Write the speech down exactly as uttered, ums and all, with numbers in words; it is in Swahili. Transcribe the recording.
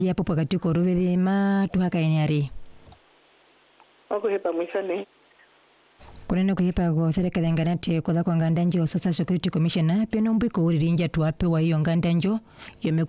yapo pakati koruvethi ma tuhakainiari okuhepa mwishane kunene kuhipa go serikali nganate kutha kwa ngandanjo Social Security Commissioner pia nombiko uririnja tuape wa hiyo ngandanjo yome